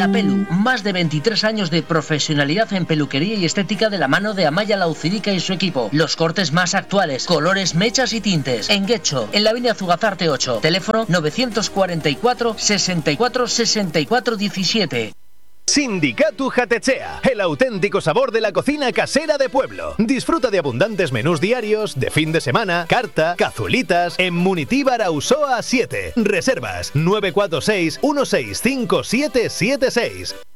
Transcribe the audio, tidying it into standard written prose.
Pelu, más de 23 años de profesionalidad en peluquería y estética de la mano de Amaya Laucirica y su equipo. Los cortes más actuales, colores, mechas y tintes. En Guecho, en la avenida Zugazarte 8. Teléfono 944 64 64 17. Sindicatu Jatechea, el auténtico sabor de la cocina casera de pueblo. Disfruta de abundantes menús diarios, de fin de semana, carta, cazuelitas, en Munitíbar Ausoa 7. Reservas 946 165776.